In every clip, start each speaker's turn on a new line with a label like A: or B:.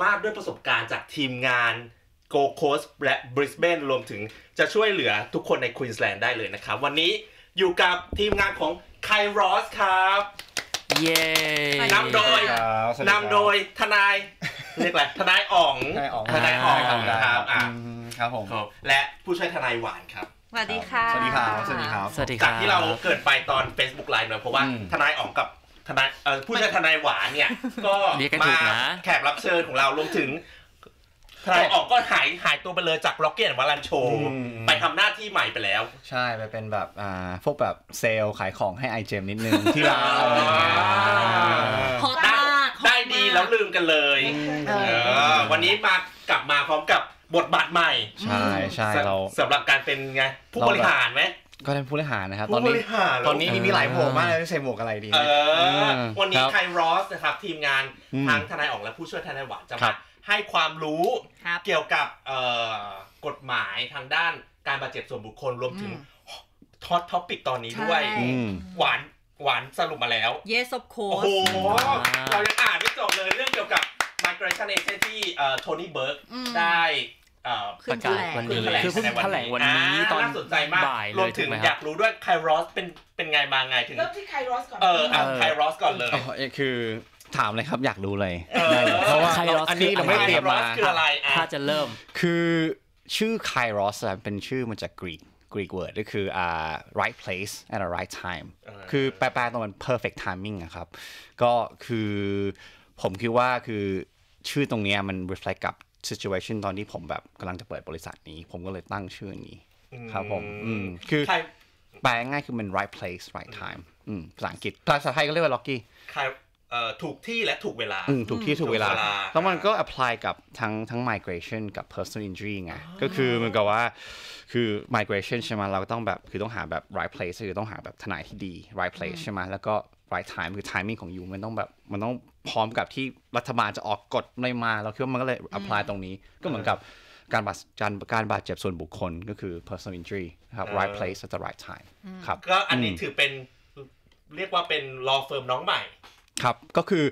A: มากด้วยประสบการณ์จากทีมงานโกโคสและบริสเบนรวมถึงจะช่วยเหลือทุกคนในควีนสแลนด์ได้เลยนะครับวันนี้อยู่กับทีมงานของไครอสครับ
B: เย้
A: นำโดยทนายเรียกอะไรทนายอ๋องนะครับ
C: ครับผม
A: และผู้ช่วยทนายหวานครับ
D: สวัสดีค่ะ
C: สวัสดีครับ
A: จากที่เราเกิดไปตอน Facebook Live เลยเพราะว่าทนายอ๋องกับทนายผู้ช่วยทนายหวานเนี่ยก็มาแขกรับเชิญของเรารวมถึงทนายอ๋องก็หายตัวไปเลยจาก Rocket and Walan Show ไปทำหน้าที่ใหม่ไปแล้ว
C: ใช่ไปเป็นแบบพวกแบบเซลล์ขายของให้ iGem นิดนึงที่ร้านอะไรอย่างเงี้ย
A: ได้ดีแล้วลืมกันเลยวันนี้มากลับมาพร้อมกับบทบาทใหม่
C: ใช่เรา
A: สำหรับการเป็นไงผู้บริหารไหม
C: ก็เป็นผู้บริหารนะครับตอนนี้มีหลายหมวกมากเลยใส่หมวกอะไรดี
A: วันนี้ไครอสนะครับทีมงานทั้งทนายอ๋องและผู้ช่วยทนายหวานจะมาให้ความรู้เกี่ยวกับกฎหมายทางด้านการบาดเจ็บส่วนบุคคลรวมถึงท็อปิกตอนนี้ด้วยหวานสรุปมาแล้ว
D: Yes of
A: โอ้
D: course
A: โหเรายังอ่านไม่จบเลยเรื่องเกี่ยวกับ migration agent ที่โทนี่เบิร์กได้
B: ประกาศวันนี้คือเพิ่งแถลงวันนี้ตอน
A: น่าสนใจมากรวมถึงอยากรู้ด้วยไครอสเป็นไงมาไงถึง
D: เริ่มที่ไครอสก่อน
A: ไครอสก่อนเลย
C: คือถามเลยครับอยากรู้เลยเพราะว่าอันนี้เราไม่เตรียมมา
B: ถ้าจะเริ่ม
C: คือชื่อ Kairos เป็นชื่อมาจากกรีก word ก็คือright place at the right time คือแปลตรงมัน perfect timing อะครับก็คือผมคิดว่าคือชื่อตรงนี้มัน reflect กับ situation ตอนที่ผมแบบกำลังจะเปิดบริษัทนี้ผมก็เลยตั้งชื่อนี้ครับผมคือแปลง่ายคือมัน right place right time ภาษาอังกฤษภาษาไทยก็เรียกว่า Lucky
A: ถูกที่และถูกเวลา
C: ถูกที่ถูกเวลาแล้วมันก็ apply กับทั้ง migration กับ personal injury ไงก็คือเหมือนกับว่าคือ migration ใช่ไหมเราก็ต้องแบบคือต้องหาแบบ right place คือต้องหาแบบทนายที่ดี right place ใช่ไหมแล้วก็ right time คือ timing ของยูมันต้องพร้อมกับที่รัฐบาลจะออกกฎอะไรมาเราคิดว่ามันก็เลย apply ตรงนี้ก็เหมือนกับการบาดเจ็บส่วนบุคคลก็คือ personal injury ครับ right place at the right time ครับ
A: ก็อันนี้ถือเป็นเรียกว่าเป็น law firm น้องใหม่
C: ครับก็คือ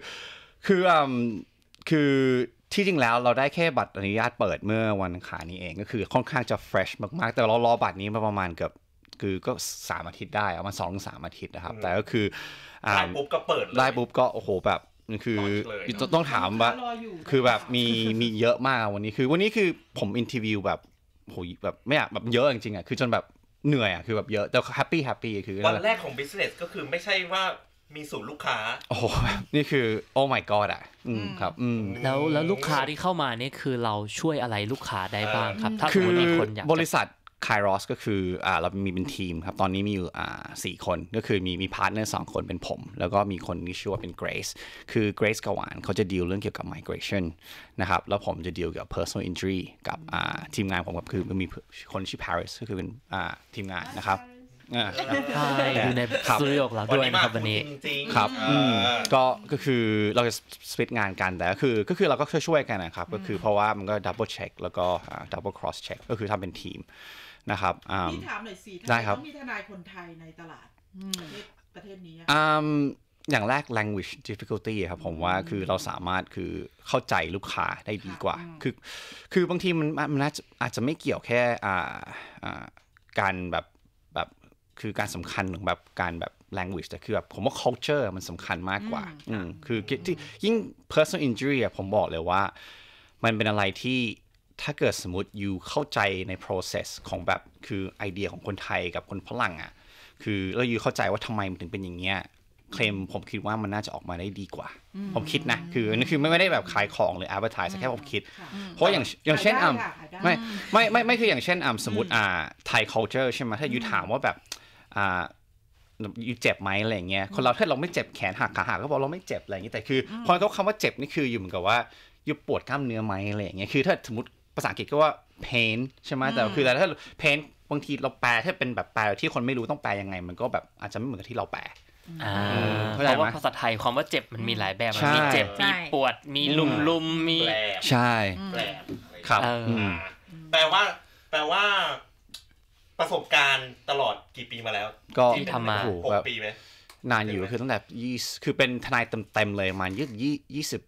C: ที่จริงแล้วเราได้แค่บัตรอนุญาตเปิดเมื่อวันอังคารนี้เองก็คือค่อนข้างจะ fresh มากๆแต่เรารอบัตรนี้มาประมาณเกือบคือก็3อาทิตย์ได้ประมาณ 2-3 อาทิตย์นะครับแต่ก็คือ
A: ได้ปุ๊บก็เปิด
C: ได้ปุ๊บก็โอ้โหแบบคือต้องถามว่าคือแบบมีเยอะมากวันนี้คือผมอินเทอร์วิวแบบโหแบบไม่อยากแบบเยอะจริงๆอ่ะคือจนแบบเหนื่อยอ่ะคือแบบเยอะแต่แฮปปี้คือ
A: วันแรกของ business ก็คือไม่ใช่ว่ามีศูนย์ลูกค้า
C: โอ้โหนี่คือโอ้ my god อ่ะครับ
B: แล้วลูกค้าที่เข้ามานี่คือเราช่วยอะไรลูกค้าได้บ้างครับถ้ามีคนอยาก
C: บริษัท Kairos ก็คือเรามีเป็นทีมครับตอนนี้มีอยู่4คนก็คือมีพาร์ทเนอร์2คนเป็นผมแล้วก็มีคนที่ชื่อว่าเป็น Grace คือ Grace กับหวานเขาจะดีลเรื่องเกี่ยวกับ migration นะครับแล้วผมจะดีลเกี่ยวกับ personal injury กับทีมงานผมคือมีคนชื่อ Paris ก็คือเป็นทีมงานนะครับ
B: ใช่อยู่ในสตูดิโอของเราด้วยนะครับวันนี้
C: ครับก็คือเราจะสปิทงานกันแต่ก็คือเราก็ช่วยกันนะครับก็คือเพราะว่ามันก็ดับเบิลเช็คแล้วก็ดับเบิลครอสเช็คก็คือทำเป็นทีมนะครับ
D: พี่ถามหน่อยสิต้องมีทนายคนไทยในตลาดประเทศนี้
C: อย่างแรก language difficulty ครับผมว่าคือเราสามารถคือเข้าใจลูกค้าได้ดีกว่าคือบางทีมันอาจจะไม่เกี่ยวแค่การแบบคือการสำคัญของแบบการแบบ language แต่คือแบบผมว่า culture มันสำคัญมากกว่าคือที่ยิ่ง personal injury ผมบอกเลยว่ามันเป็นอะไรที่ถ้าเกิดสมมติอยู่เข้าใจใน process ของแบบคือไอเดียของคนไทยกับคนฝรั่งอ่ะคือเราอยู่เข้าใจว่าทำไมมันถึงเป็นอย่างเงี้ยเคลมผมคิดว่ามันน่าจะออกมาได้ดีกว่าผมคิดนะคือนี่คือไม่ได้แบบขายของหรือ advertise แค่ผมคิดเพราะอย่างเช่นไม่คืออย่างเช่นสมมติThai culture ใช่ไหมถ้าอยู่ถามว่าแบบอยู่เจ็บไหมอะไรเงี้ยคนเราถ้าเราไม่เจ็บแขนหักขาหักก็บอกเราไม่เจ็บอะไรอย่างเงี้ยแต่คือพอเขาคำว่าเจ็บนี่คืออยู่เหมือนกับว่าอยู่ปวดกล้ามเนื้อไหมอะไรอย่างเงี้ยคือถ้าสมมติภาษาอังกฤษก็ว่า pain ใช่ไหมแต่คือถ้า pain บางทีเราแปลถ้าเป็นแบบแปลที่คนไม่รู้ต้องแปลยังไงมันก็แบบอาจจะไม่เหมือนกับที่เราแปล
B: เพราะว่าภาษาไทยความว่าเจ็บมันมีหลายแบบมันมีเจ็บมีปวดมีลุมมี
C: ใช่ครับ
A: แปลว่าประสบการณ์ตลอดกี่ปีมาแล้ว
C: ก็
B: ที่ทำมา
A: 6 ปีไหม
C: นานอยู่คือตั้งแต่คือเป็นทนายเต็มเลยประมาณ20